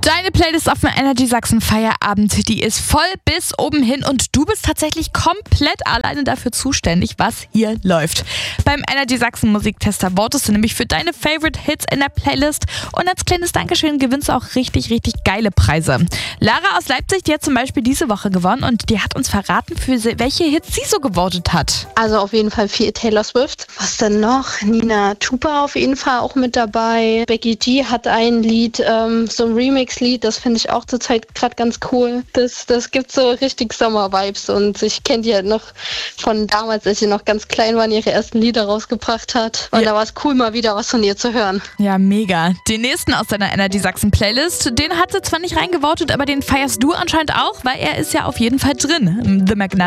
Deine Playlist auf dem Energy Sachsen Feierabend, die ist voll bis oben hin und du bist tatsächlich komplett alleine dafür zuständig, was hier läuft. Beim Energy Sachsen Musiktester votest du nämlich für deine Favorite Hits in der Playlist und als kleines Dankeschön gewinnst du auch richtig, richtig geile Preise. Lara aus Leipzig, die hat zum Beispiel diese Woche gewonnen und die hat uns verraten, für welche Hits sie so gewotet hat. Also auf jeden Fall viel Taylor Swift. Was denn noch? Nina Chuba auf jeden Fall auch mit dabei. Becky G hat ein Lied, so ein Remix-Lied, das finde ich auch zurzeit gerade ganz cool. Das gibt so richtig Sommer-Vibes und ich kenne die halt noch von damals, als sie noch ganz klein waren, ihre ersten Lieder rausgebracht hat. Und da war es cool, mal wieder was von ihr zu hören. Ja, mega. Den nächsten aus deiner Energy Sachsen Playlist, den hat sie zwar nicht reingevotet, aber den feierst du anscheinend auch, weil er ist ja auf jeden Fall drin. The Magnetic